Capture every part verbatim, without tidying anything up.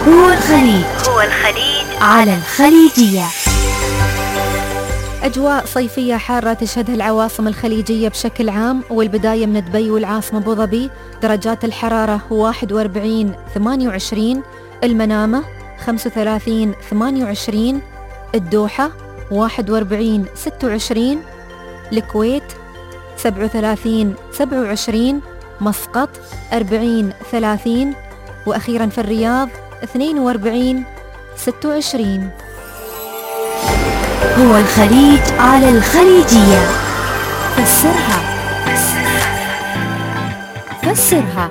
هو الخليج هو الخليج على الخليجية. أجواء صيفية حارة تشهدها العواصم الخليجية بشكل عام، والبداية من دبي والعاصمة أبو ظبي درجات الحرارة واحد وأربعين ثمانية وعشرين، المنامة خمسة وثلاثين ثمانية وعشرين، الدوحة واحد وأربعين ستة وعشرين، الكويت سبعة وثلاثين سبعة وعشرين، مسقط أربعين ثلاثين، وأخيرا في الرياض اثنين وأربعين ستة وعشرين. هو الخليج على الخليجية. فسرها فسرها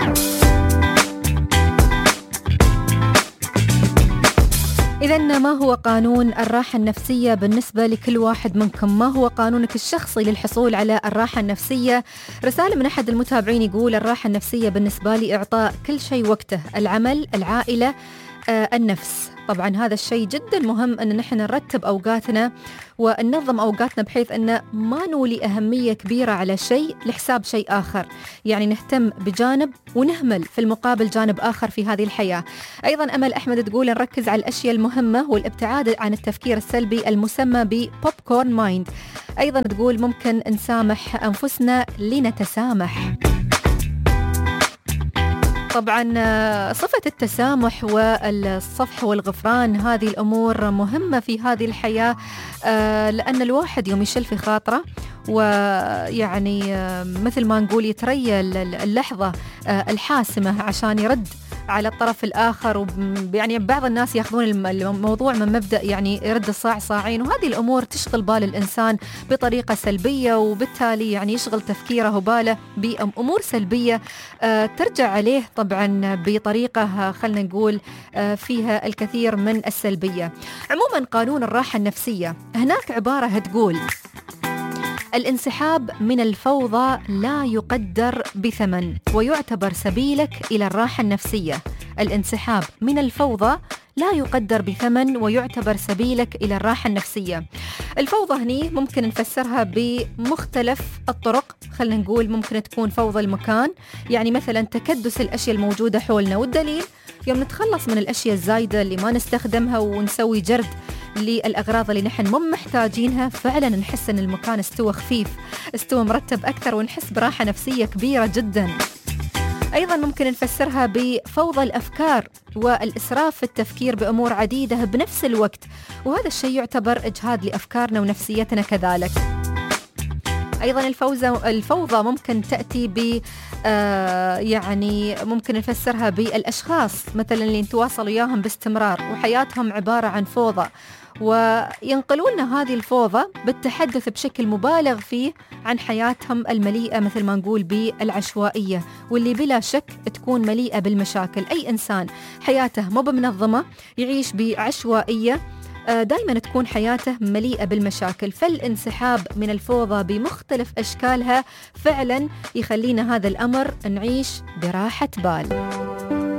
إذن ما هو قانون الراحة النفسية بالنسبة لكل واحد منكم؟ ما هو قانونك الشخصي للحصول على الراحة النفسية؟ رسالة من أحد المتابعين يقول: الراحة النفسية بالنسبة لي إعطاء كل شيء وقته، العمل، العائلة، آه، النفس. طبعا هذا الشيء جدا مهم أن نحن نرتب أوقاتنا وننظم أوقاتنا بحيث أن ما نولي أهمية كبيرة على شيء لحساب شيء آخر، يعني نهتم بجانب ونهمل في المقابل جانب آخر في هذه الحياة. أيضا أمل أحمد تقول: نركز على الأشياء المهمة والابتعاد عن التفكير السلبي المسمى ببوب كورن مايند. أيضا تقول: ممكن نسامح أنفسنا لنتسامح. طبعا صفة التسامح والصفح والغفران هذه الأمور مهمة في هذه الحياة، لأن الواحد يوم يشل في خاطره ويعني مثل ما نقول يتريى اللحظة الحاسمة عشان يرد على الطرف الآخر. يعني بعض الناس يأخذون الموضوع من مبدأ يعني يرد الصاع صاعين، وهذه الأمور تشغل بال الإنسان بطريقة سلبية، وبالتالي يعني يشغل تفكيره وباله بأمور سلبية ترجع عليه طبعا بطريقة خلنا نقول فيها الكثير من السلبية. عموما قانون الراحة النفسية هناك عبارة تقول: الانسحاب من الفوضى لا يقدر بثمن ويعتبر سبيلك إلى الراحة النفسية. الانسحاب من الفوضى لا يقدر بثمن ويعتبر سبيلك إلى الراحة النفسية. الفوضى هني ممكن نفسرها بمختلف الطرق، خلينا نقول ممكن تكون فوضى المكان، يعني مثلا تكدس الأشياء الموجودة حولنا، والدليل يوم نتخلص من الأشياء الزايدة اللي ما نستخدمها ونسوي جرد للأغراض اللي نحن مو محتاجينها، فعلا نحس أن المكان استوى خفيف، استوى مرتب أكثر، ونحس براحة نفسية كبيرة جدا. أيضا ممكن نفسرها بفوضى الأفكار والإسراف في التفكير بأمور عديدة بنفس الوقت، وهذا الشيء يعتبر إجهاد لأفكارنا ونفسيتنا كذلك. أيضا الفوزة الفوضى ممكن تأتي ب آه يعني ممكن نفسرها بالأشخاص مثلا اللي نتواصل وياهم باستمرار وحياتهم عبارة عن فوضى، وينقلون هذه الفوضى بالتحدث بشكل مبالغ فيه عن حياتهم المليئة مثل ما نقول بالعشوائية، واللي بلا شك تكون مليئة بالمشاكل. أي إنسان حياته مو بمنظمة يعيش بعشوائية دائما تكون حياته مليئة بالمشاكل، فالانسحاب من الفوضى بمختلف أشكالها فعلا يخلينا هذا الأمر نعيش براحة بال.